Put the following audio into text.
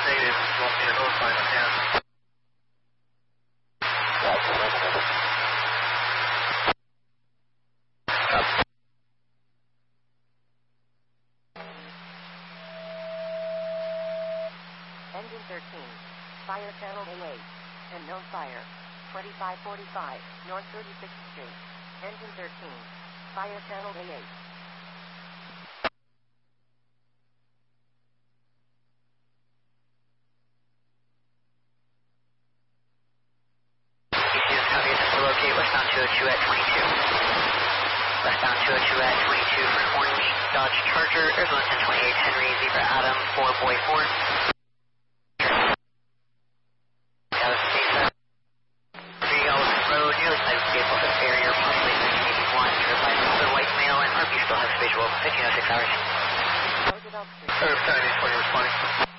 Negative. You want me to notify them? Yeah. Engine 13, fire channel A8, and known fire, 2545, North 36th Street. Engine 13, fire channel A8. Locate westbound 202 at 22. Westbound 202 at 22 for Orange Dodge Charger, Arizona 1028 Henry Zebra Adam 4 Boy 4. Dallas Mesa, 3 Ellis Road, nearly side of vehicle for barrier, possibly 1981. Certified another white male, and RP still has visual, 1506 hours. Roosevelt Street. Sorry, 20 responding.